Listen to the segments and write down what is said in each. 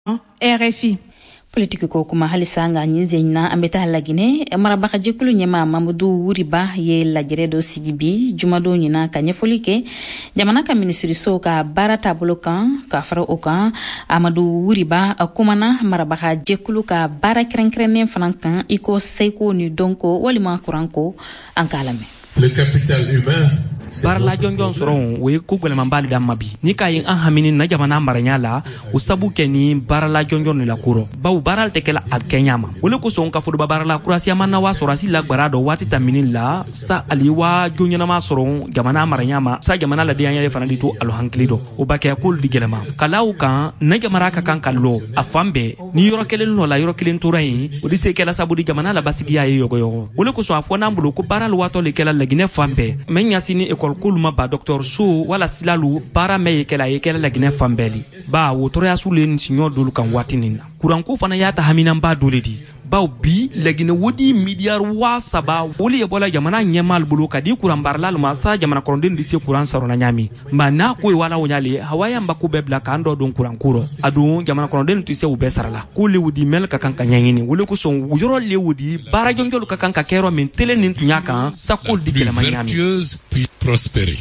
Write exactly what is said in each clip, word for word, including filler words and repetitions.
R F I politique ko kuma halisanga nyinzenya ambeta lagine marabaka jekulu nyema Mamadou Wuriba ye lajire do sigibi jumado nyina kanyefolike jamana ka ministry so ka barata bolokan ka fara okan Amadou Wuriba kumana marabaka jekulu ka bara krenkrenen fanankan iko seiko ni donko walima kuranko ankalame le capital humain barla jonjon soron we kugwele mambali da mabi ni kayin an hamini na jamana maranya la usabu keni barla jonjon la kuro baw baral tekela al kenyama wole ko son ka fudu barla kurasi amana wa sorasi la barado wati tamini la sa aliwa jonyana ma soron jamana maranya ma sa jamana la dianya fanali to alo hanklido o bakay kul digelema kalaw kan na jamara ka kan kallo afambe ni yoro kelen no la yoro kelen turai o di se kela sabudi jamana la basigiya yogo yogo wole ko so afona mbulu ko baral wato le kela la gine fambe menya sini ekol kuluma ba docteur Sou wala silalu para meye kela yekela la gine fambeli ba wotoro ya sule nsinyo dulu kan watinina kuranko fana yata hamina ba doledi ba bi lagine wodi miliar wa saba woli ebola jamana nyemal bulu kadi kuran barlal masa jamana koronden disi kuran sarona nyami mana ko wala wonyale hawaya mbako bebla kando don kuran kuro adu jamana koronden tise ube sarala kuli wodi mel ka kanka nyangini woli ko son yoro le wodi bara jonjolu ka kanka kero min tele nin tunyaka sakol dikela manyami prospérer.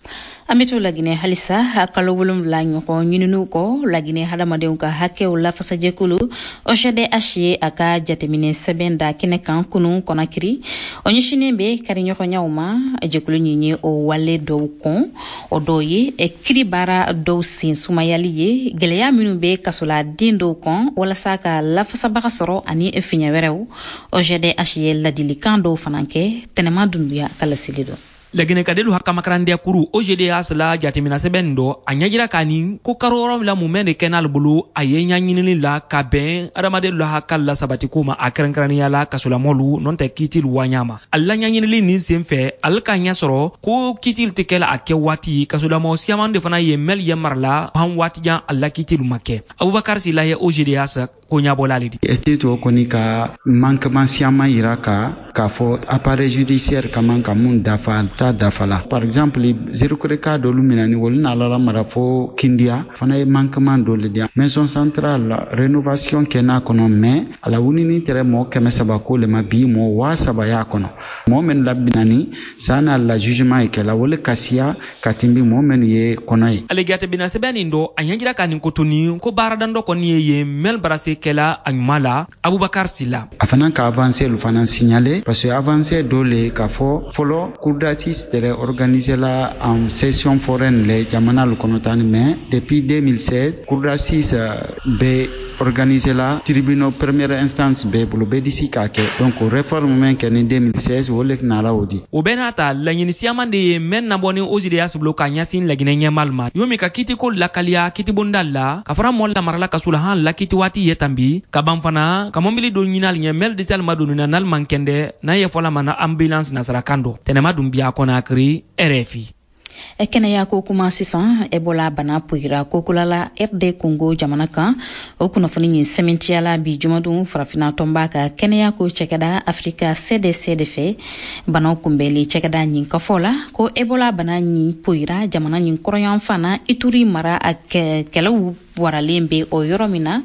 Amitu lagine halisa hakalo wulum vlanyo ko nyinunu ko lagine hadamadeu ka hake ula fasaje kulu oshede ashie aka jatemine sebenda kinekan kunu konakiri onyishine be karinyo ko nyauma ejekulu nyinyi o wale do kon odoye e kribara do sin sumayaliye geleya minu be kasola dindo kon wala saka la fasabaka soro ani efinya werew oshede ashie la dilikando fananke tenema dunduya kala silido lagine kadelu hakka makarande kuru O G D asla jatimina sebendo anyajira kani ko karoro la mumene kenal bulu ayenya nyinini la kaben adamade la hakalla sabati kuma akrankrani yala kasula molu nonte kitil wanyama alla nyinini ni semfe alkanya soro ko kitil tikela akewati kasula mo siamande fana yemel yemarla han watija alla kitil make Abubakar Silaye O G D asa ko nyabolalidi etito konika manquement siama iraka ka fo appareil judiciaire kamanka mun dafa ta dafala par exemple zero kreka do luminani wolna la marafo kindia fana manquement do le dia maison centrale rénovation kena kono mais ala wunini tere mo kemesaba ko le mabi mo wasaba ya kono mo men labinani sana la jugement ke la wole kasia katimbi mo men ye konay alegate binase banindo anyangira kanin kotuni ko baradando ko ni ye mel brase kela anyumala Abubakar Sila afana ka avancer le fana signaler parce que avancer do le ka fo folo courdatis tere organiser la en session foraine le jamana le konotani mais depuis deux mille seize courdatis be organiser la tribunal première instance be bulu be disi kake donc réforme men ken deux mille seize wolek na la odi obenata la nyini siamande men na boni O G D S bloka nyasin la ginenya malma yomi ka kiti ko la kalia kiti bondalla ka fara molla marala kasula han la kiti wati yetambi ka bamfana ka mombili do nyinal nyemel disal madununa nal mankende na ye fola mana ambulance na sarakando tenema dumbia Konakri R F I ekene ya ko kuma sisan ebola bana puira ko kulala R D Congo jamana kan o kuna funi ni sementiala bi jumadu farafina tomba ka kene ya ko chekada Africa C D C de fe bana kumbeli chekada nyin ka fola ko ebola bana ni puira jamana nyin koroyan fana ituri mara ak kelawu waralembe o yoromina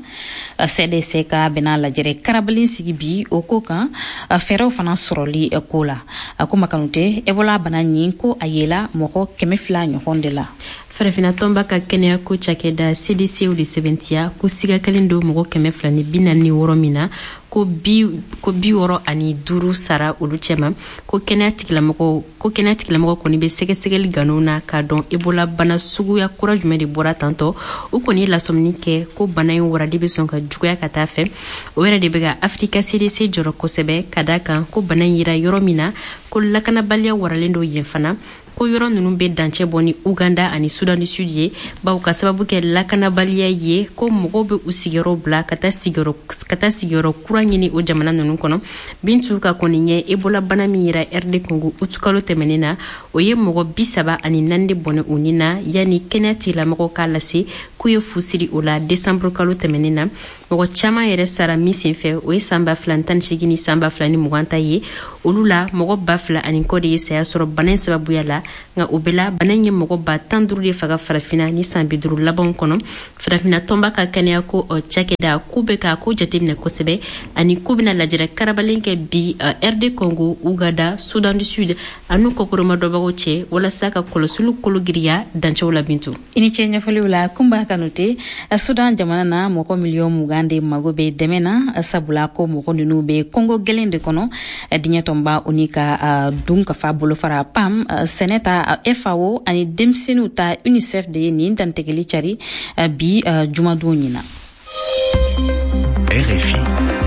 C D C ka bena la jere karabalin sigibi o kokan fero fana soroli ekola akuma kanute ebola bana nyin ko ayela moko kemefla nyondela farafina tomba ka kenya ko chakeda C D C ou de seventia ko siga kalindo moko kemefla ni binani woromina ko bi ko bi woro ani duru sara uluchema ko kenya tikila moko ko kenya tikila moko ko ni be sege segel ganona ka don ebola bana sugu ya courage me de bora tanto o ko ni la somnike ko bana yi wora de be son ka juya ka tafe o wera de bega Africa C D C joro ko sebe kadaka ko bana yira yoromina ko lakana balia wora lendo yefana ko yoro nunu be danche boni Uganda ani Sudan du Sud ye ba ka sababu ke lakana balia ye ko mogo be usigero bla kata sigero kata sigero kuranyini o jamana nunu kono bintu ka koninye ebola bana mira R D Congo utukalo temenina o ye mogo bisaba ani nande boni unina yani kenati la mogo kala se k'u ye fusiri o la décembre kalo tɛmɛnen na mɔgɔ caman yɛrɛ sara min senfɛ o ye san ba fila tan ni seegin ni san ba fila ni mugan ta ye olu la mɔgɔ ba fila ani kɔ de ye saya sɔrɔ bana in sababuya la nka o bɛɛ la bana in ye mɔgɔ ba tan duuru de faga farafina ni san bi duuru labanw kɔnɔ farafina tɔnba ka kɛnɛya ko cakɛda k'u bɛ ka ko jateminɛ kosɛbɛ ani k'u bɛna lajɛrɛ karabalen kɛ bi R D Congo Uganda Sudan du Sud ani kɔkɔrɔma dɔbagaw cɛ walasa ka kɔlɔsili kolo giriya dancɛw la bintu i ni cɛ ɲɛfɔliw la kunba kanute Sudan jamana na mɔgɔ miliyɔn mugan de mago bɛ dɛmɛ na sabula ko mɔgɔ ninnu bɛ Congo gɛlɛn de kɔnɔ diɲɛ tɔnba o ni ka dun ka fa bolofara P A M sɛnɛ ta F A O ani denmisɛnninw ta UNICEF de ye nin dantigɛli cari bi jumadon ɲina. R F I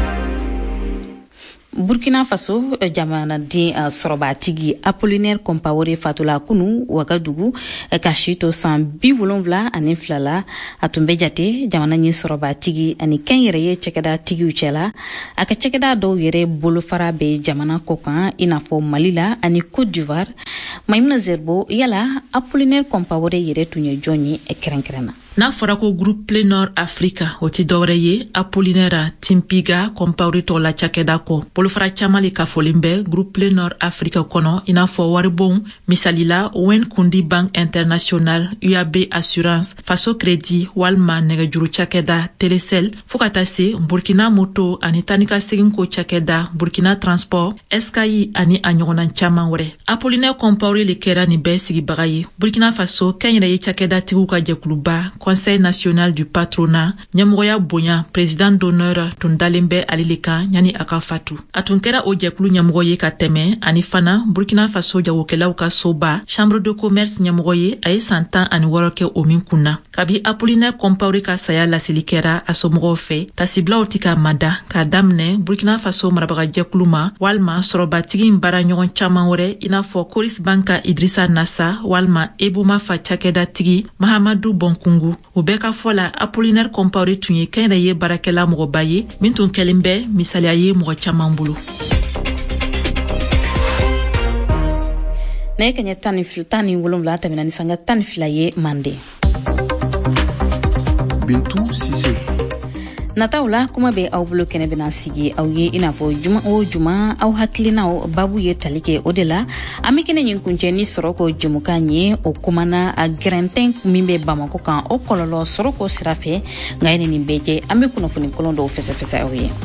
Burkina Faso jamanaden sɔrɔbatigi Apollinaire Compaoré fatula kunu Wagadugu ka si to san bi wolonwula ani fila la a tun bɛ jate jamana ɲɛ sɔrɔbatigi ani kɛn yɛrɛ ye cɛkɛda tigiw cɛla a ka cɛkɛda dɔw yɛrɛ bolofara bɛ jamana kɔ kan i n'a fɔ Mali la ani Côte d'Ivoire. Maïmuna Zerbo yala Apollinaire Compaoré yɛrɛ tun ye jɔn ye kɛrɛnkɛrɛnna. N'a fɔra ko groupe Nord Africa o ti dɔwɛrɛ ye Apollinaire Timpiga Compaoré tɔgɔ la cakɛda kɔ bolofara caman le ka fɔlen bɛ groupe Nord Africa kɔnɔ i n'a fɔ waribon misali la Wen Kundi Bank International U A B Assurance Faso Crédit walima nɛgɛjuru cakɛda Telecel fo ka taa se Burkina Moto ani tanika segin ko cakɛda Burkina Transport S K I ani a ɲɔgɔnna caman wɛrɛ. Apollinaire Compaoré le kɛra nin bɛɛ sigibaga ye Burkina Faso kɛnyɛrɛ ye cakɛda tigiw ka jɛkuluba Conseil national du patronat ɲɛmɔgɔya bonya président d'honneur tun dalen bɛ ale le kan ɲani a ka fatu a tun kɛra o jɛkulu ɲɛmɔgɔ ye ka tɛmɛ ani fana Burkina Faso jagokɛlaw ka soba chambre de commerce ɲɛmɔgɔ ye a ye san tan ani wɔɔrɔ kɛ o min kunna kabi Apollinaire Compaoré ka saya laseli kɛra a somɔgɔw fɛ tasiblaw ti ka mada k'a daminɛ Burkina Faso marabaga jɛkulu ma walima sɔrɔbatigi baara ɲɔgɔn caman wɛrɛ i n'a fɔ Coris Banka Idrissa Nassa walima Ebuma fa cakɛda tigi Mahamadou Bonkungu o bɛɛ ka fɔ la Apollinaire Compaoré tun ye kɛnyɛrɛ ye baarakɛla mɔgɔba ye min tun kɛlen bɛ misaliya ye mɔgɔ caman bolo. Ne ka ɲɛ tan ni fila tan ni wolonwula tɛmɛna ni sanga tan ni fila ye Mande. Bintu Sise. Nataw la kuma bɛ aw bolo kɛnɛ bɛna sigi aw ye i n'a fɔ juma o juma aw hakilinaw babu ye tali kɛ o de la an bɛ kɛnɛ ɲin kuncɛ ni Soroko Jumukan ye o kumana a gɛrɛntɛn min bɛ Bamako kan o kɔlɔlɔ Soroko sira fɛ nka ye nin bɛɛ jɛ an bɛ kunnafoni kolon dɔw fɛsɛfɛsɛ aw ye.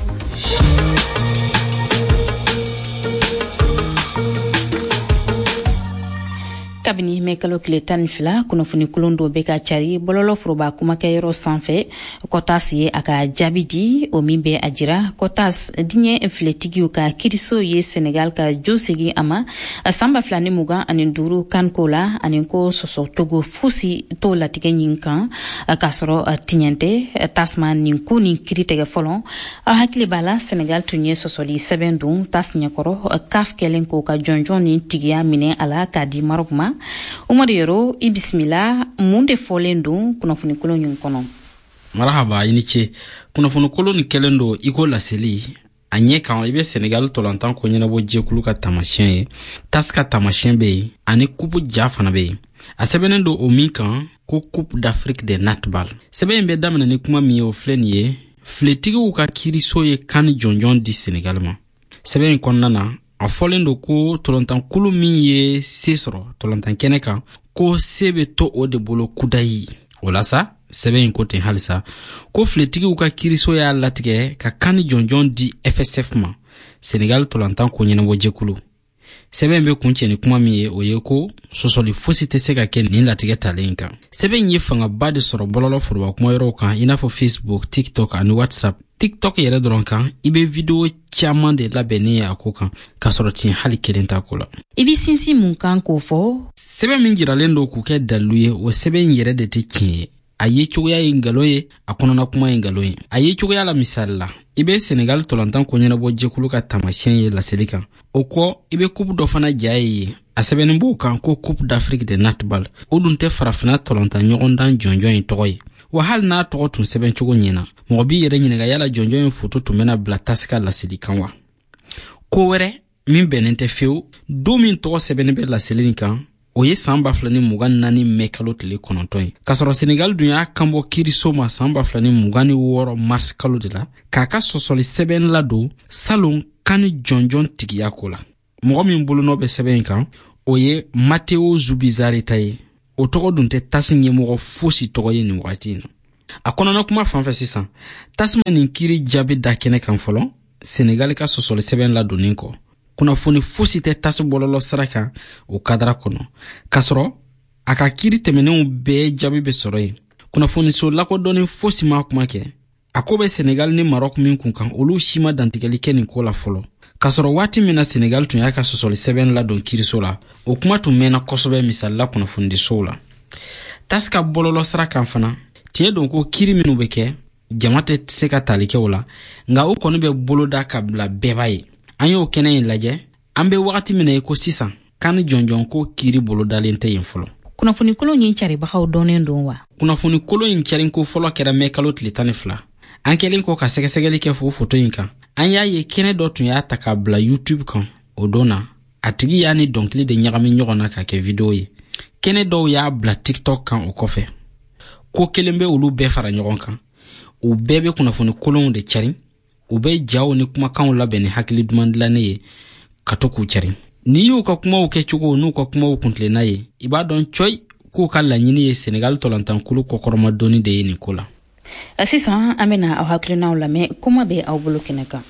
Kabini mɛ kalo tile tan ni fila kunnafoni kolon dɔ bɛ ka cari bɔlɔlɔ foroba kumakɛyɔrɔ sanfɛ Kɔtas ye a ka jaabi di o min bɛ a jira Kɔtas diɲɛ filɛtigiw ka kiiriso ye Senegal ka jo segin a ma san ba fila ni mugan ani duuru kanko la ani ko sɔsɔ togo fosi t'o latigɛ ɲin kan k'a sɔrɔ tiɲɛ tɛ tasuma nin ko nin kiiri tigɛ fɔlɔ a hakili b'a la Senegal tun ye sɔsɔli sɛbɛn don tas ɲɛkɔrɔ C A F kɛlen k'o ka jɔnjɔn ni tigiya minɛ a la k'a di Maroc ma. Umaru Yoro i bisimila mun de fɔlen don kunnafoni kolon ɲin kɔnɔ. Marahaba i ni ce kunnafoni kolon ni kɛlen don i ko laseli a ɲɛ kan i bɛ Senegal tɔlantan ko ɲɛnabɔ jɛkulu ka tamasiyɛn ye tas ka tamasiyɛn bɛ yen ani kupu ja fana bɛ yen a sɛbɛnnen don o min kan ko Coupe d'Afrique de Netball sɛbɛn in bɛ daminɛ ni kuma min ye o filɛ nin ye filɛtigiw ka kiiriso ye kan jɔnjɔn di Senegal ma sɛbɛn in kɔnɔna na a fɔlen don ko tɔlɔntan kulu min ye se sɔrɔ tɔlɔntan kɛnɛ kan ko se bɛ to o de bolo kudayi o la sa sɛbɛn in ko ten halisa ko filɛtigiw ka kiiriso y'a latigɛ ka kan jɔnjɔn di F S F ma Senegal tɔlɔntan ko ɲɛnabɔ jɛkulu sɛbɛn bɛ kuncɛ ni kuma min ye o ye ko sɔsɔli fosi tɛ se ka kɛ nin latigɛ talen kan sɛbɛn ye fangaba de sɔrɔ bɔlɔlɔ foroba kumayɔrɔw kan i n'a fɔ Facebook TikTok ani WhatsApp TikTok yɛrɛ dɔrɔn kan i bɛ video caman de labɛnnen ye a ko kan ka sɔrɔ tiɲɛ hali kelen t'a ko la i bɛ sinsin mun kan k'o fɔ sɛbɛn min jiralen don k'u kɛ dalilu ye o sɛbɛn yɛrɛ de tɛ tiɲɛ ye a ye cogoya ye ngalon ye a kɔnɔna kuma ye ngalon ye a ye cogoya la misali la i bɛ Senegal tɔlɔntan ko ɲɛnabɔ jɛkulu ka tamasiyɛn ye laseli kan o kɔ i bɛ coupe dɔ fana ja ye a sɛbɛnnen b'o kan ko Coupe d'Afrique de Netball o dun tɛ farafina tɔlɔntan ɲɔgɔndan jɔnjɔn in tɔgɔ ye wa hali n'a tɔgɔ tun sɛbɛn cogo ɲɛna mɔgɔ b'i yɛrɛ ɲininka yala jɔnjɔn in foto tun bɛna bila tasika laseli kan wa ko wɛrɛ min bɛnnen tɛ fewu don min tɔgɔ sɛbɛnnen bɛ laseli kan o ye san ba fila ni mugan ni naani mɛ kalo tile kɔnɔntɔn ye k'a sɔrɔ senegal dun y'a kanbɔ kiiriso ma san ba fila ni mugan ni wɔɔrɔ mars kalo de la k'a ka sɔsɔli sɛbɛn ladon salon kani jɔnjɔn tigiya ko la mɔgɔ min bolonɔ bɛ sɛbɛn kan o ye Matteo Zubizarre ta ye o tɔgɔ dun tɛ tasi ɲɛmɔgɔ fosi tɔgɔ ye nin wagati in na a kɔnɔna kuma fanfɛ sisan tasuma nin kiiri jaabi da kɛnɛ kan fɔlɔ senegal ka sɔsɔli sɛbɛn ladonnen kɔ kunnafoni fosi tɛ tasi bɔlɔlɔ sira kan o kadara kɔnɔ k'a sɔrɔ a ka kiiri tɛmɛnenw bɛɛ jaabi bɛ sɔrɔ yen kunnafoniso lakodɔnnen fosi ma kuma kɛ a ko bɛ senegal ni maroc min kun kan olu si ma dantigɛli kɛ nin ko la fɔlɔ k'a sɔrɔ waati min na senegal tun y'a ka sɔsɔli sɛbɛn ladon kiiriso la o kuma tun mɛnna kosɛbɛ misalila kunnafonidisow la tasi ka bɔlɔlɔ sira kan fana tiɲɛ don ko kiiri minnu bɛ kɛ jama tɛ se ka tali kɛ o la nka o kɔni bɛ boloda ka bila bɛɛ b'a ye an y'o kɛnɛ in lajɛ an bɛ wagati min na ye ko sisan kan jɔnjɔn ko kiiri bolodalen tɛ yen fɔlɔ kunnafoni kolon in caribagaw dɔnnen don wa kunnafoni kolon in carin ko fɔlɔ kɛra mɛ kalo tile tan ni fila an kɛlen kɔ ka sɛgɛsɛgɛli kɛ fo foto in kan an y'a ye kɛnɛ dɔ tun y'a ta k'a bila YouTube kan o don na a tigi y'a ni dɔnkili de ɲagami ɲɔgɔn na ka kɛ video ye kɛnɛ dɔw y'a bila TikTok kan o kɔfɛ ko kelen bɛ olu bɛɛ fara ɲɔgɔn kan u bɛɛ bɛ kunnafoni kolonw de carin u bɛ jaw ni kumakanw labɛn ni hakili duman dilannen ye ka to k'u carin n'i y'u ka kumaw kɛ cogo n'u ka kumaw kuntilenna ye i b'a dɔn coyi k'u ka laɲini ye senegal tɔlantankulu kɔkɔrɔma dɔɔni de ye nin ko la sisan an bɛna aw hakilinaw lamɛn kuma bɛ aw bolo kɛnɛ kan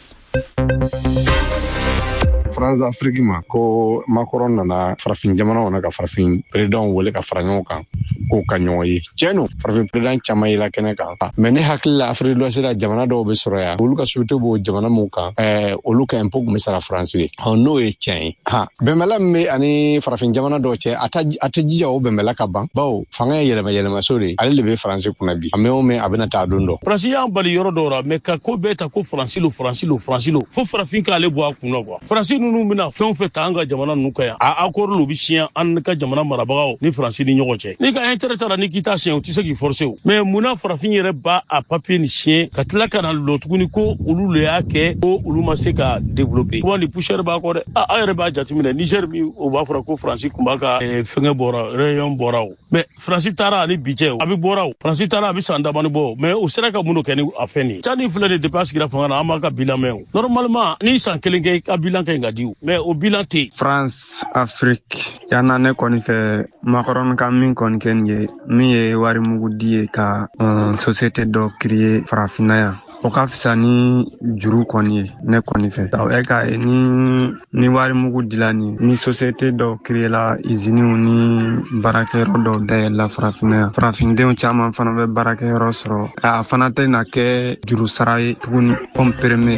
France Afrique ma ko Macron nana farafin jamana na ka farafin président wele ka fara ɲɔgɔn kan ko ka ɲɔgɔn ye tiɲɛ farafin président caman yela kɛnɛ kan mais ne hakili la Afrique de l'Ouest la jamana dɔw bɛ sɔrɔ yan olu ka société b'o jamana mun kan ɛɛ olu ka impôt kun bɛ sara France de ɔ n'o ye tiɲɛ ye ha bɛnbɛla min bɛ ani farafin jamana dɔw cɛ a tɛ a tɛ jija o bɛnbɛla ka ban bawo fanga ye yɛlɛma yɛlɛmaso de ale de bɛ France kunna bi a mɛ o mɛ a bɛna taa don dɔ France y'an bali yɔrɔ dɔw la mais ka ko bɛɛ ta ko France lo France lo France lo fo farafin k'ale bɔ a kun na quoi France ninnu bɛna fɛn o fɛn ta an ka jamana ninnu kan yan a accord lu bɛ siɲɛ an ka jamana marabagaw ni France ni ɲɔgɔn cɛ ni ka intérêt tara ni k'i t'a siɲɛ o tɛ se k'i forcer o mais munna farafin yɛrɛ b'a a papier ni siɲɛ ka tila ka na lɔ tuguni ko olu le y'a kɛ ko olu ma se ka développer souvent ni poussière b'a kɔ dɛ a aw yɛrɛ b'a jateminɛ Niger min o b'a fɔra ko France kun b'a ka fɛngɛ bɔra rayon bɔra o mais France taara ani bi cɛ a bɛ bɔra o France taara a bɛ san damani bɔ mais o sera ka mun kɛ ni a fɛn nin Tchad filɛ de depuis a sigira fanga na an b'a ka bilan mɛn o normalement ni san kelen kɛ ka bilan ka ɲi ka di o mais o bilan tɛ France Afrique yana ne kɔni fɛ Macron ka min kɔni kɛ nin ye min ye wari mugu di ye ka um, société dɔ créer farafinna yan o ka fisa ni juru kɔni ye ne kɔni fɛ e ka ni ni wari mugu dila ni ni société dɔ créer la usines ni baarakɛyɔrɔ dɔw dayɛlɛla farafinna yan farafindenw caman fana bɛ baarakɛyɔrɔ sɔrɔ a fana tɛ na kɛ juru sara ye tuguni comme permis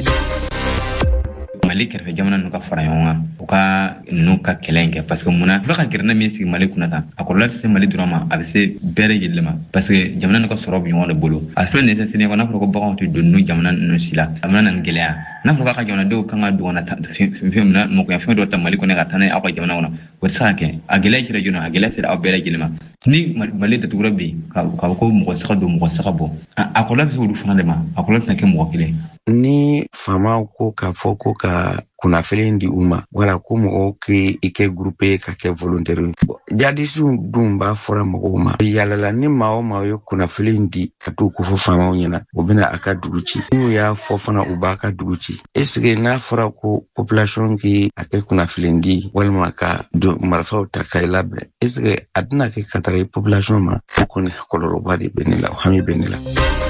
Mali kɛrɛfɛ jamana n'u ka fara ɲɔgɔn kan u ka n'u ka kɛlɛ in kɛ parce que munna fila ka gɛrɛna min sigi Mali kunna tan a kɔlɔlɔ tɛ se Mali dɔrɔn ma a bɛ se bɛɛ lajɛlen ma parce que jamana n'u ka sɔrɔ bɛ ɲɔgɔn de bolo a filɛ nin ye sɛnɛ n'a fɔra ko baganw tɛ don n'u jamana ninnu si la a bɛna na nin gɛlɛya n'a fɔra k'a ka jamanadenw kan ka don ka na fɛn min na mɔgɔyafɛn dɔ ta Mali kɔnɔ ka taa n'a ye aw ka jamana kɔnɔ o tɛ se ka kɛ a gɛlɛya sera joona a gɛlɛya sera aw bɛɛ lajɛlen ma ni Mali datugura bɛ yen ka fɔ ko mɔgɔ se ka don mɔgɔ se ka bɔ a kɔlɔlɔ bɛ se olu fana de ma a kɔlɔlɔ tɛna kɛ mɔgɔ kelen ni faamaw ko k'a fɔ ko ka kunnafili di u ma wala ko mɔgɔw k'i kɛ groupe ka kɛ volontaire jadisiw dun b'a fɔra mɔgɔw ma yalala ni maa o maa ye kunnafili di ka t'u ko fɔ faamaw ɲɛna o bɛna a ka dugu ci n'u y'a fɔ fana u b'a ka dugu ci est ce que n'a fɔra ko population k'i a kɛ kunnafili di walima ka marifaw ta k'a labɛn est ce que a tɛna kɛ ka taga population ma o kɔni kɔlɔlɔba de bɛ ne la o hami bɛ ne la.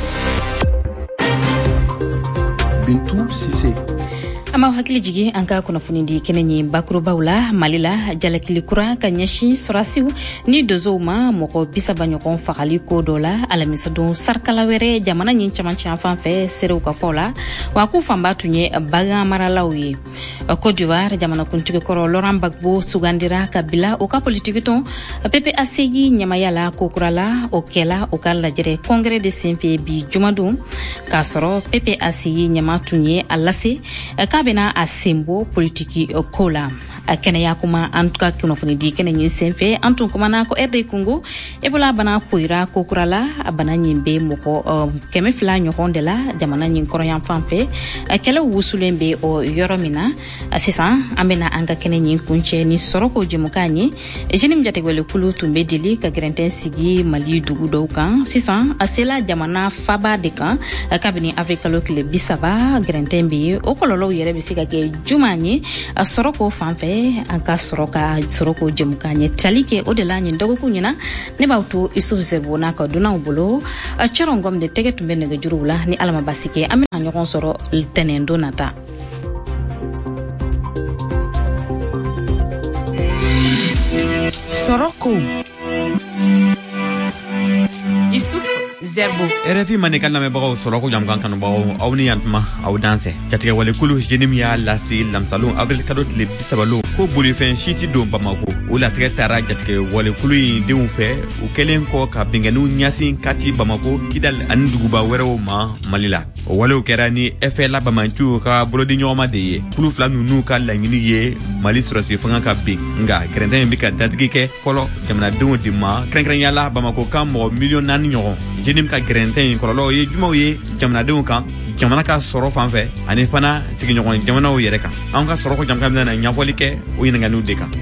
Bintou Sise. Ama hakili jigi an ka kunnafoni di kɛnɛ ye bakurubaw la Mali la jalakili kura ka ɲɛsin sɔrasiw ni dozow ma mɔgɔ bisaba ɲɔgɔn fagali ko dɔ la alamisadon sarikala wɛrɛ jamana ɲin camancɛ fan fɛ serew ka fɔ la wa k'u fanba tun ye bagan maralaw ye Côte d'Ivoire jamanakuntigi kɔrɔ Laurent Gbagbo sugandira ka bila o ka politiki tɔn P P A C ɲɛmaya la kokura la o kɛla o ka lajɛrɛ congrès de senfɛ bi jumadon k'a sɔrɔ P P A C ɲɛma tun ye a lase k'a bɛna a senbɔ politiki ko la kɛnɛya kuma an ka kunnafoni di kɛnɛ ɲin senfɛ an tun kumana ko R D Congo ebola bana poira kokurala a bana ɲin be mɔgɔ kɛmɛ fila ɲɔgɔn de la jamana ɲin kɔrɔyan fan fɛ kɛlɛ wusulen be o yɔrɔ min na sisan an bɛna an ka kɛnɛ ɲin kuncɛ ni sɔrɔko jɛmukan ye jeni min jategɛwale kulu tun be dili ka gɛrɛntɛn sigi mali dugu dɔw kan sisan a sela jamana faba de kan kabini afrikalo tile bisaba gɛrɛntɛn be ye o kɔlɔlɔw yɛrɛ be se ka kɛ juman ye a sɔrɔko fan fɛ an ka sɔrɔ ka sɔrɔko jɛmukan ye tali kɛ o de la ɲin dɔgɔkun ɲina ne b'aw to Isufu Zɛbo n'a ka dunanw bolo cɛrɔn gɔm de tɛgɛ tun bɛ nɛgɛjuruw la ni Ala ma basi kɛ an bɛna ɲɔgɔn sɔrɔ tɛnɛn don nata. Sɔrɔko Isufu Zɛbo R F I manikal lamɛnbagaw sɔrɔko jamukan kanubagaw aw ni yantuma aw dansɛ jatigɛwale kulu jenim y'a lase lamsalon avril kalo tile bisabalo ko bolifɛn si ti don Bamako o latigɛ taara jatigɛwale kulu in denw fɛ u kɛlen kɔ ka bɛngɛniw ɲasin kati Bamako Kidal ani duguba wɛrɛw ma Mali la o walew kɛra ni F L A Bamantu ka bolodi ɲɔgɔnma de ye kulu fila ninnu ka laɲini ye Mali sɔrɔsi fanga ka bin nga gɛrɛntɛn bi ka datigi kɛ fɔlɔ jamanadenw de ma kɛrɛnkɛrɛnyala Bamako kan mɔgɔ miliyon naani ɲɔgɔn jenim ka gɛrɛntɛn in kɔlɔlɔ ye jumaw ye jamanadenw kan jamana ka sɔrɔ fan fɛ ani fana sigiɲɔgɔn jamanaw yɛrɛ kan an ka sɔrɔ ko jamana bɛna ɲɛfɔli kɛ o ɲininkaliw de kan.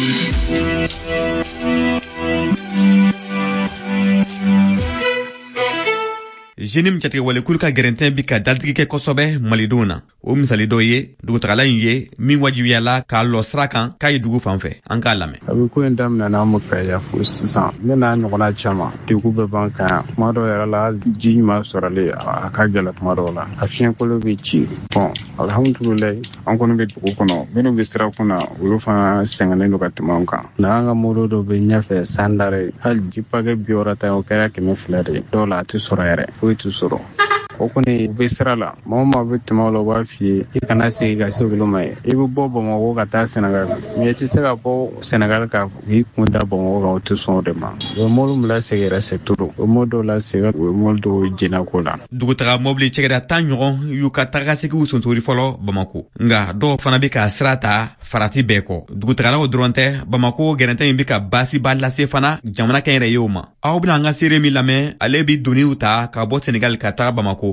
jenim jatigɛwale kulu ka gɛrɛntɛn bi ka datigi kɛ kosɛbɛ malidenw na o misali dɔ ye dugutagala in ye min wajibiyala k'a lɔ sira kan k'a ye dugu fan fɛ an k'a lamɛn. a bɛ ko in daminɛ n'an ma fɛ ya fo sisan ne n'a ɲɔgɔnna caman degun bɛ ban kan yan kuma dɔw yɛrɛ la ji ɲuman sɔrɔli a ka gɛlɛ kuma dɔw la a fiɲɛkolo bɛ ci bɔn alhamdulilayi an kɔni bɛ dugu kɔnɔ minnu bɛ sira kunna olu fana sɛgɛnnen don ka tɛmɛ an kan n'an ka moto dɔ bɛ ɲɛfɛ sandare hali ji pakɛ bi wɔɔrɔ ta o kɛra kɛmɛ fila de dɔw la a tɛ sɔrɔ yɛrɛ foyi tɛ sɔrɔ o kɔni u bɛ sira la maa o maa bɛ tɛmɛ o la u b'a f'i ye i kana segin ka se olu ma ye i bɛ bɔ Bamakɔ ka taa Senegal mɛ i tɛ se ka bɔ Senegal ka k'i kun da Bamakɔ kan o tɛ sɔn o de ma u ye mɔbili min lasegin yɛrɛ c'est trop o mɔbili dɔw lasegin u ye mɔbili dɔw jɛnna ko la. dugutaga mɔbili cɛkɛda tan ɲɔgɔn y'u ka tagasegiw sonsori fɔlɔ Bamako nga dɔw fana bɛ ka sira ta farati bɛɛ kɔ dugutagalaw dɔrɔn tɛ Bamako gɛrɛntɛn in bɛ ka baasiba lase fana jamana kɛ yɛrɛ ye o ma aw bɛna an ka seere min lamɛn ale bɛ doniw ta ka bɔ Senegal ka taga Bamako.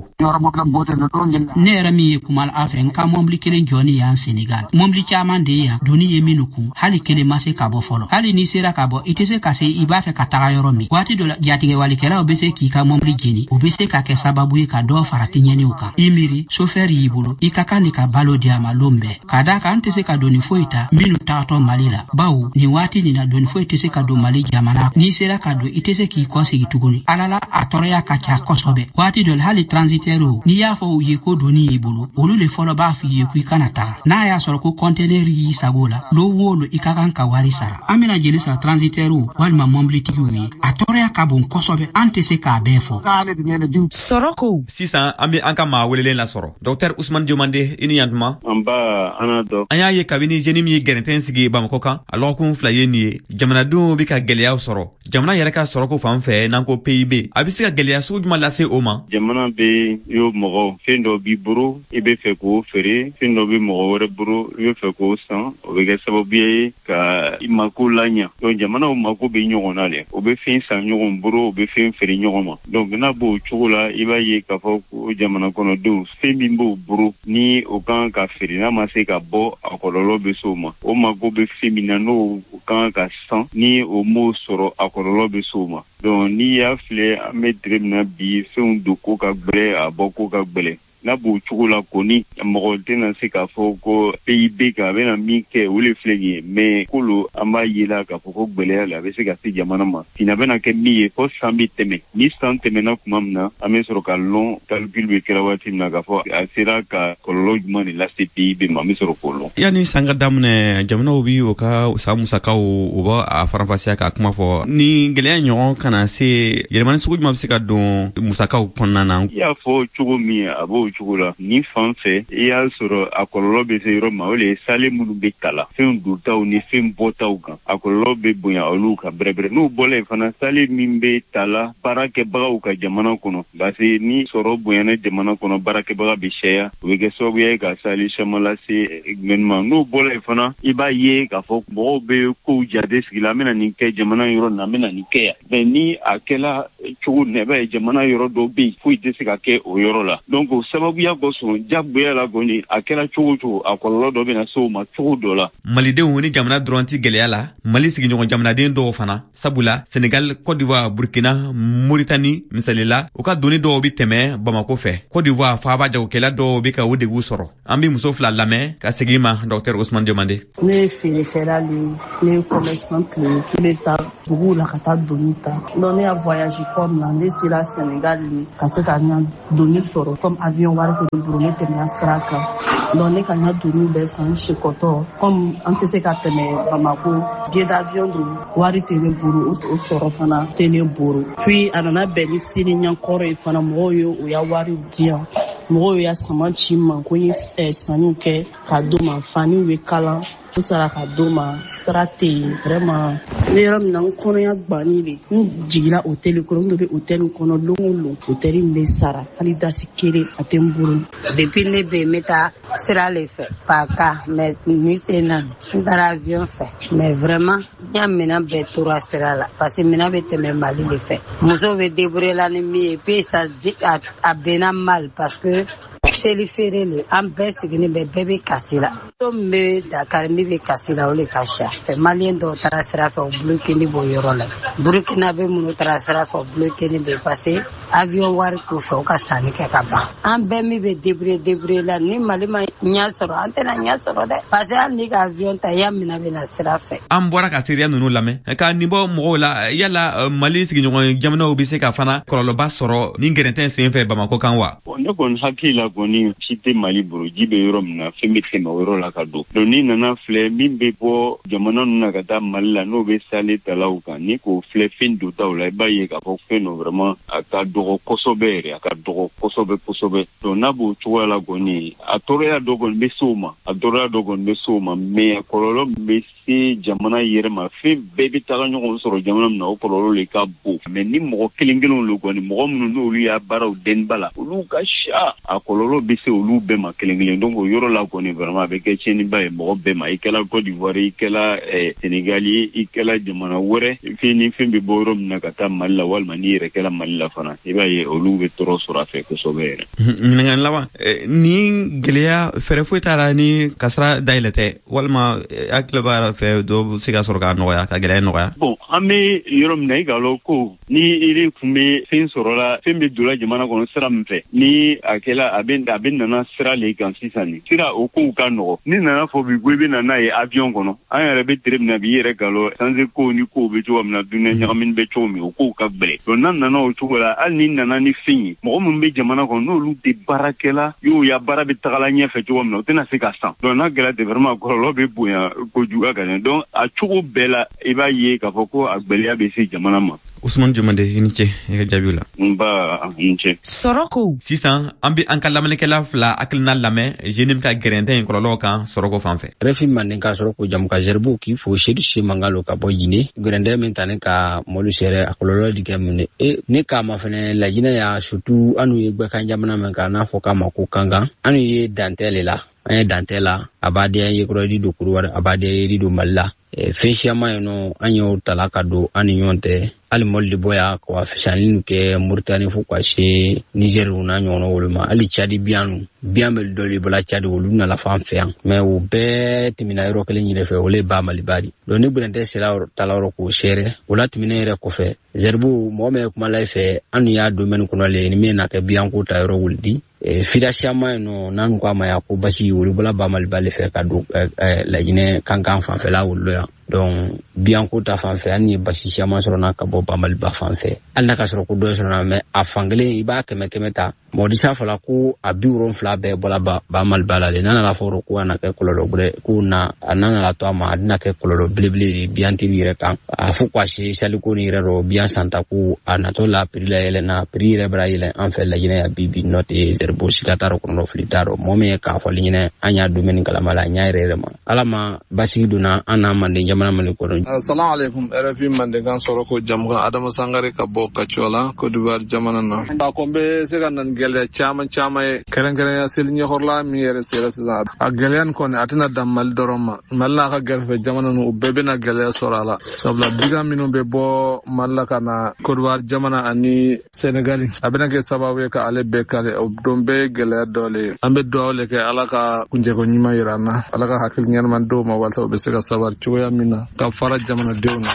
ne yɛrɛ min ye kumala a fɛ n ka mɔbili kelen jɔni yan Senegal mɔbili caman de yan doni ye minnu kun hali kelen ma se ka bɔ fɔlɔ hali n'i sera ka bɔ i tɛ se ka se i b'a fɛ ka taga yɔrɔ min waati dɔ la jatigɛwalikɛlaw bɛ se k'i ka mɔbili jeni o bɛ se ka kɛ sababu ye ka dɔ fara tiɲɛniw kan i miiri sofɛri y'i bolo i ka kan de ka balo di a ma lon bɛɛ ka da kan an tɛ se ka doni foyi ta minnu tagatɔ Mali la bawo nin waati nin na doni foyi tɛ se ka don Mali jamana n'i sera ka don i tɛ se k'i kɔ segi tuguni ala la a tɔɔrɔya ka ca kosɛbɛ waati dɔ la hali transitaire n'i y'a fɔ u ye ko doni y'i bolo olu le fɔlɔ b'a f'i ye ko i kana taga n'a y'a sɔrɔ ko conteneur y'i sago la lo o lo i ka kan ka wari sara an bɛna jeli sara transitaire walima mɔbilitigiw ye a tɔɔrɔya ka bon kosɛbɛ an tɛ se k'a bɛɛ fɔ. sɔrɔko sisan an bɛ an ka maa welelen lasɔrɔ Dr Usman Diomande i ni yantuma. an ba an n'a dɔn. an y'a ye kabini jeune min ye gɛrɛntɛn sigi Bamako kan a lɔgɔkun fila ye nin ye jamanadenw bɛ ka gɛlɛyaw sɔrɔ jamana yɛrɛ ka sɔrɔko fan fɛ n'an ko P I B a bɛ se ka gɛlɛya sugu jumɛn lase o ma. jamana bɛ y'o mɔgɔ fɛn dɔ b'i bolo i bɛ fɛ k'o feere fɛn dɔ bɛ mɔgɔ wɛrɛ bolo i bɛ fɛ k'o san o bɛ kɛ sababu ye ka i mako laɲa donc jamanaw mako bɛ ɲɔgɔn na dɛ o bɛ fɛn san ɲɔgɔn bolo o bɛ fɛn feere ɲɔgɔn ma donc n'a b'o cogo la i b'a ye k'a fɔ ko jamana kɔnɔdenw fɛn min b'o bolo ni o kan ka feere n'a ma se ka bɔ a kɔlɔlɔ bɛ se o ma o mako bɛ fɛn min na n'o kan ka san ni o m'o sɔrɔ a kɔlɔlɔ bɛ se o ma donc n'i y'a filɛ an bɛ tile min na bi fɛnw don ko ka gbɛlɛ a bɔ ko ka gbɛlɛ n'a b'o cogo la kɔni mɔgɔ tɛna se k'a fɔ ko P I B kan a bɛna min kɛ o le filɛ nin ye mais kolo an b'a ye la k'a fɔ ko gbɛlɛya la a bɛ se ka se jamana ma tina bɛna kɛ min ye fɔ san bɛ tɛmɛ ni san tɛmɛna tuma min na an bɛ sɔrɔ ka lɔn calcul bɛ kɛra waati min na k'a fɔ a sera ka kɔlɔlɔ jumɛn de lase P I B ma an bɛ sɔrɔ k'o lɔn. yanni san ka daminɛ jamanaw bi o ka san musakaw o b'a a faranfasiya k'a kuma fɔ ni gɛlɛya ɲɔgɔn kana se yɛlɛmani sugu jumɛn bɛ se ka don musakaw kɔnɔna na. i y'a fɔ cogo min a b'o cogo la ni fan fɛ i y'a sɔrɔ a kɔlɔlɔ bɛ se yɔrɔ ma o le ye sale minnu bɛ ta la fɛn dontaw ni fɛn bɔtaw kan a kɔlɔlɔ bɛ bonya olu kan bɛrɛbɛrɛ n'u bɔla yen fana sale min bɛ ta la baarakɛbagaw ka jamana kɔnɔ parce que ni sɔrɔ bonyana jamana kɔnɔ baarakɛbaga bɛ caya o bɛ kɛ sababu ye ka sale caman lase gouvernement n'u bɔla yen fana i b'a ye k'a fɔ mɔgɔw bɛ kow jate sigi la an bɛna nin kɛ jamana yɔrɔ na an bɛna nin kɛ yan mais ni a kɛla cogo nɛ b'a ye jamana yɔrɔ dɔw bɛ yen foyi tɛ se ka kɛ o yɔrɔ la donc o sababuya kosɔn jagoya la kɔni a kɛla cogo cogo a kɔlɔlɔ dɔ bɛna se o ma cogo dɔ la. malidenw ni jamana dɔrɔn tɛ gɛlɛya la mali sigiɲɔgɔn jamanaden dɔw fana sabula senegal côte d'ivoire burkina mauritanie misali la u ka doni dɔw bɛ tɛmɛ bamako fɛ côte d'ivoire faaba jagokɛla dɔw bɛ ka o degun sɔrɔ an bɛ muso fila lamɛn ka segin ma docteur Ousmane Diomande. ne ye feerekɛla de ne ye commerçante le ne bɛ taa duguw la ka taa doni ta donc ne y'a voyage comme na ne sera Sénégal le ka se ka n ka doni sɔrɔ comme avion wari tɛ ne bolo ne tɛmɛna sira kan donc ne ka n ka doni bɛɛ san sekɔtɔ comme an tɛ se ka tɛmɛ Bamako billet d'avion don wari tɛ ne bolo o sɔrɔ fana tɛ ne bolo puis a nana bɛn ni sini ɲɛkɔrɔ ye fana mɔgɔw ye o y'a wari di yan mɔgɔw y'a sama ci ma ko n ye sanniw kɛ ka d'o ma faniw bɛ kalan o sara ka d'o ma sira tɛ yen vraiment ne yɔrɔ min na n kɔnɔya gbanni de n jigila hôtel kɔnɔ n dɔ bɛ hôtel kɔnɔ don o don hôtel in bɛ sara hali dasi kelen a tɛ n bolo. depuis ne bɛ yen n bɛ taa sira le fɛ paka mais ni sen na n taara avion fɛ mais vraiment n y'a minɛn bɛɛ tora sira la parce que minɛn bɛ tɛmɛ Mali de fɛ musow bɛ débrouiller la ni min ye puis ça a bɛnna mal parce que seli feere le an bɛɛ sigilen bɛ bɛɛ bɛ kasi la to min bɛ Dakar min bɛ kasi la o le ka ca fɛ maliyɛn dɔw taara sira fɛ o bloqué b'o yɔrɔ la Burkina bɛ minnu taara sira fɛ o bloqué bɛ parce que avion wari t'o fɛ o ka sanni kɛ ka ban an bɛɛ min bɛ débrouiller débrouiller la ni Mali ma ɲɛ sɔrɔ an tɛna ɲɛ sɔrɔ dɛ parce que hali n'i ka avion ta i y'a minɛ bɛ na sira fɛ. an bɔra ka seereya ninnu lamɛn ka nin bɔ mɔgɔw la yala Mali sigiɲɔgɔn jamanaw bɛ se ka fana kɔlɔlɔba sɔrɔ ni gɛrɛntɛ sen fɛ Bamako kan wa. ne kɔni hakili la kɔni si tɛ Mali bolo ji bɛ yɔrɔ min na fɛn bɛ tɛmɛ o yɔrɔ la ka don donc ni nana filɛ min bɛ bɔ jamana ninnu na ka taa Mali la n'o bɛ sale talaw kan ni k'o filɛ fɛn dotaw la i b'a ye k'a fɔ fɛn dɔ vraiment a ka dɔgɔ kosɛbɛ yɛrɛ a ka dɔgɔ kosɛbɛ kosɛbɛ donc n'a b'o cogoya la kɔni a tɔɔrɔya dɔ kɔni bɛ se o ma a tɔɔrɔya dɔ kɔni bɛ se o ma mais a kɔlɔlɔ min bɛ se jamana yɛrɛ ma fɛn bɛɛ bɛ taga ɲɔgɔn sɔrɔ jamana min na o kɔlɔlɔ de ka bon mais ni mɔgɔ kelen kelenw lo kɔni mɔgɔ minnu n'olu y'a baaraw dɛnniba la olu ka ca a kɔlɔlɔ bɛ se olu bɛɛ ma kelen kelen donc o yɔrɔ la kɔni vraiment a bɛ kɛ tiɲɛniba ye mɔgɔ bɛɛ ma i kɛla Côte d'Ivoire i kɛla Sénégal ye i kɛla jamana wɛrɛ fɛn ni fɛn bɛ bɔ yɔrɔ min na ka taa Mali la walima n'i yɛrɛ kɛla Mali la fana i b'a ye olu bɛ tɔɔrɔ sɔrɔ a fɛ kosɛbɛ yɛrɛ. ɲininkali laban ni gɛlɛya fɛɛrɛ foyi t'a la ni kasara dayɛlɛ tɛ walima hakili b'a fɛ dɔw bɛ se ka sɔrɔ k'a nɔgɔya ka gɛlɛya nɔgɔya. bon an bɛ yɔrɔ min na i k'a lɔn ko ni i kun bɛ fɛn sɔrɔ la fɛn bɛ don jamana kɔnɔ sira min fɛ ni a kɛla a bɛ a bɛ nana sira le kan sisan nin sira o kow ka nɔgɔ ni nana fɔ bi ko i bɛ na n'a ye avion kɔnɔ an yɛrɛ bɛ tere min na bi i yɛrɛ k'a lɔn sanze kow ni kow bɛ cogo min na dunɛ ɲagamini bɛ cogo min o kow ka gɛlɛn donc n'a nana o cogo la hali ni nana ni fɛn ye mɔgɔ minnu bɛ jamana kɔnɔ n'olu tɛ baarakɛla y'o ya baara bɛ tagala ɲɛfɛ cogo min na o tɛna se ka san donc n'a gɛlɛya tɛ vraiment kɔlɔlɔ bɛ bonya kojugu ka ɲɛ donc a cogo bɛɛ la i b'a ye k'a fɔ ko a gɛlɛya bɛ se jamana ma. Ousmane Diomande i ni ce i ka jaabiw la. nba a ni ce. sɔrɔ ko. sisan an bɛ an ka lamɛnnikɛla fila hakilina lamɛn jeune min ka gɛrɛntɛ in kɔlɔlɔw kan sɔrɔko fan fɛ. Refi manden ka sɔrɔ ko jamu ka zɛribu k'i fo sedu se mangalo ka bɔ Jine gɛrɛntɛ min ta ne ka mɔlu sɛrɛ a kɔlɔlɔ di kɛ mun e ne k'a ma fɛnɛ lajinɛ y'a surtout an ye gbɛkan jamana min kan n'a fɔ k'a ma ko kankan an ye dantɛ le la an ye dantɛ la a b'a di an ye kɔrɔ di don kuruwari a b'a di an ye di don Mali la fɛn siyaman yen nɔ an y'o tala ka don an ni ɲɔgɔn tɛ hali Mali de bɔ ya ka fisani kɛ Mauritanie fo ka se Niger n'a ɲɔgɔn wolo ma hali Tchad biyan biyan bɛ dɔ bɔla Tchad olu nana fan fɛ yan mais o bɛɛ tɛmɛna yɔrɔ kelen ɲinɛ fɛ o le ba Mali ba di donc ni Gɛrɛntɛ sera tala yɔrɔ k'o sɛrɛ o la tɛmɛnen yɛrɛ kɔfɛ zɛribu mɔgɔ min kuma la fɛ an y'a domaine kɔnɔ le ni min na kɛ biyan ko ta yɔrɔ wuli di fida siyaman yen nɔ n'an ko a ma ya ko basi olu bɔla ba Mali ba le fɛ ka don lajinɛ kankan fanfɛla wolo yan donc bianco ta fan fɛ ani basi caman sɔrɔ na ka bɔ Bamaliba fan fɛ hali n'a ka sɔrɔ ko dɔ sɔrɔ na mais a fankelen i b'a kɛmɛ kɛmɛ ta mɔdisa fɔla ko a bi wolonwula bɛɛ bɔla Bamaliba la de n'a nana fɔ ko a na kɛ kɔlɔlɔ bɛrɛ ko na a nana to a ma a bɛna kɛ kɔlɔlɔ belebele de biantigi yɛrɛ kan a fɔ ko a se saliko ni yɛrɛ dɔ biyan santa ko a natɔ la prix la yɛlɛna prix yɛrɛ bɛra yɛlɛ an fɛ Laginɛ ya bi bi nɔ tɛ zɛribo siga t'a rɔ kɔnɔ fili t'a rɔ mɔgɔ min ye k'a fɔli ɲinɛ an y'a domaine kalama la a ɲa yɛrɛ yɛrɛ ma ala ma basigi donna an n'a Manden jamana Mali kɔnɔ. Assalamu alaikum R F I Mandenkan sɔrɔ ko jamukan Adama Sangare ka bɔ Kacola Côte d'Ivoire jamana na. A ko n bɛ se ka na ni gɛlɛya caman caman ye kɛrɛnkɛrɛnya seli ɲɛkɔrɔla min yɛrɛ sera sisan a gɛlɛya nin kɔni a tɛna dan Mali dɔrɔn ma Mali n'a ka gɛrɛfɛ jamana ninnu u bɛɛ bɛna gɛlɛya sɔrɔ a la sabula bigan minnu bɛ bɔ Mali la ka na Côte d'Ivoire jamana ani Senegal a bɛna kɛ sababu ye ka ale bɛɛ kale o don bɛɛ ye gɛlɛya dɔ le ye an bɛ dugawu le kɛ ala ka kunjɛko ɲuman yira an na ala ka hakili ɲɛnama d'o ma walasa u bɛ se ka sabari cogoya min na ka fara jamanadenw na.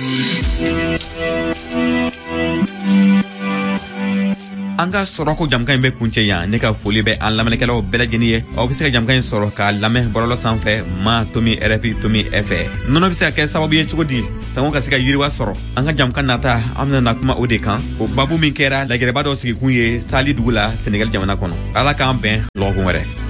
an ka sɔrɔ ko jamkan in bɛ kuncɛ yan ne ka foli bɛ an lamɛnnikɛlaw bɛɛ lajɛlen ye aw bɛ se ka jamkan in sɔrɔ k'a lamɛn bɔlɔlɔ sanfɛ ma tomi R F I tomi F nɔnɔ bɛ se ka kɛ sababu ye cogo di sango ka se ka yiriwa sɔrɔ an ka jamkan nata an bɛna kuma o de kan o babu min kɛra lagɛrɛba dɔ sigikun ye Sali dugu la Senegal jamana kɔnɔ ala k'an bɛn lɔgɔkun wɛrɛ.